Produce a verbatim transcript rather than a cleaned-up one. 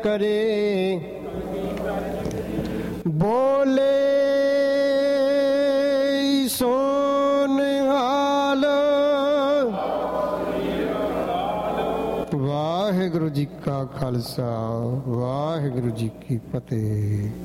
ਕਰੇ, ਬੋਲੇ ਸੋ ਨਿਹਾਲ। ਵਾਹਿਗੁਰੂ ਜੀ ਕਾ ਖਾਲਸਾ, ਵਾਹਿਗੁਰੂ ਜੀ ਕੀ ਫਤਿਹ।